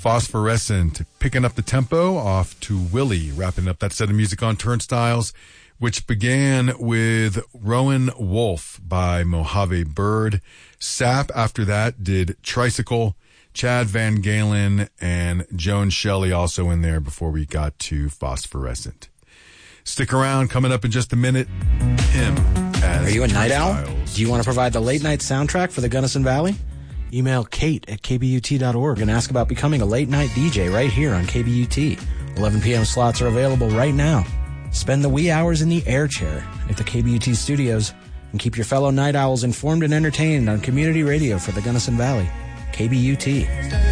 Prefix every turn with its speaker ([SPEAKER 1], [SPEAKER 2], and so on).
[SPEAKER 1] Phosphorescent picking up the tempo off to Willie, wrapping up that set of music on Turnstiles, which began with Rowan Wolf by Mojave Bird. Sap after that did Tricycle, Chad Van Galen, and Joan Shelley also in there before we got to Phosphorescent. Stick around, coming up in just a minute, him as
[SPEAKER 2] Are you a night owl?
[SPEAKER 1] Turnstiles.
[SPEAKER 2] Do you want to provide the late night soundtrack for the Gunnison Valley? Email Kate at kbut.org and ask about becoming a late night DJ right here on KBUT. 11 p.m. slots are available right now. Spend the wee hours in the air chair at the KBUT studios and keep your fellow night owls informed and entertained on community radio for the Gunnison Valley. KBUT.